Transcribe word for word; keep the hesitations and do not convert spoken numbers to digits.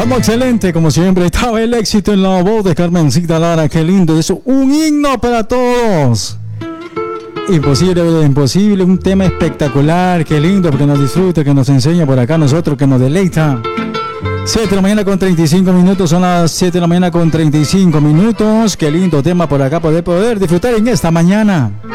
Vamos, excelente, como siempre. Estaba el éxito en la voz de Carmencita Lara. Qué lindo, es un himno para todos. Imposible, imposible, un tema espectacular. Qué lindo, porque nos disfruta, que nos enseña por acá nosotros, que nos deleita. siete de la mañana con treinta y cinco minutos, son las siete de la mañana con treinta y cinco minutos. Qué lindo tema por acá, poder, poder disfrutar en esta mañana.